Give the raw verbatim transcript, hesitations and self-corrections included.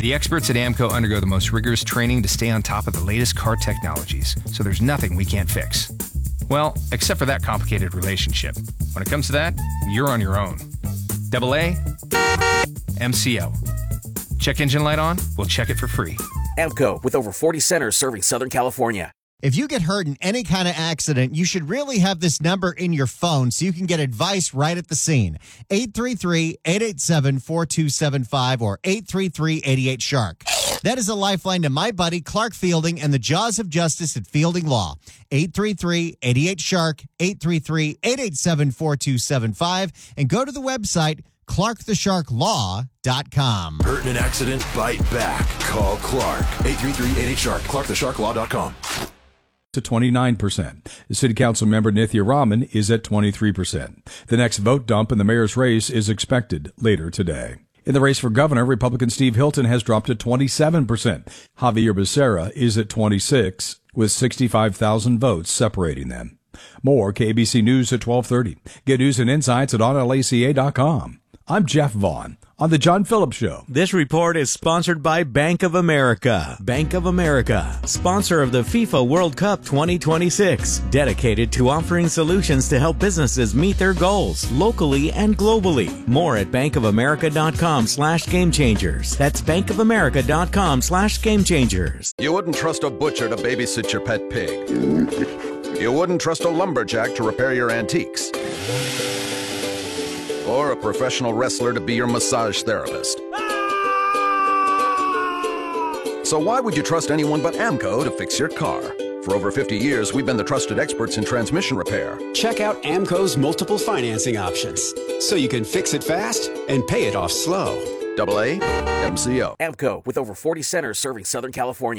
The experts at AMCO undergo the most rigorous training to stay on top of the latest car technologies, so there's nothing we can't fix. Well, except for that complicated relationship. When it comes to that, you're on your own. Double A, M C O. Check engine light on? We'll check it for free. AMCO, with over forty centers serving Southern California. If you get hurt in any kind of accident, you should really have this number in your phone so you can get advice right at the scene. eight three three, eight eight seven, four two seven five or eight three three, eight eight, shark. That is a lifeline to my buddy Clark Fielding and the Jaws of Justice at Fielding Law. eight three three, eight eight, shark, eight three three, eight eight seven, four two seven five, and go to the website clark the shark law dot com. Hurt in an accident? Bite back. Call Clark. eight three three, eight eight, shark. clark the shark law dot com. To twenty-nine percent. The city council member Nithya Raman is at twenty-three percent. The next vote dump in the mayor's race is expected later today. In the race for governor, Republican Steve Hilton has dropped to twenty-seven percent. Javier Becerra is at twenty-six, with sixty-five thousand votes separating them. More K B C News at twelve thirty. Get news and insights at on L A C A dot com. I'm Jeff Vaughn on The John Phillips Show. This report is sponsored by Bank of America. Bank of America, sponsor of the FIFA World Cup twenty twenty-six, dedicated to offering solutions to help businesses meet their goals locally and globally. More at bankofamerica.com slash game changers. That's bankofamerica.com slash game changers. You wouldn't trust a butcher to babysit your pet pig. You wouldn't trust a lumberjack to repair your antiques. Or a professional wrestler to be your massage therapist. So why would you trust anyone but AMCO to fix your car? For over fifty years, we've been the trusted experts in transmission repair. Check out AMCO's multiple financing options, so you can fix it fast and pay it off slow. Double A, M C O. AMCO, with over forty centers serving Southern California.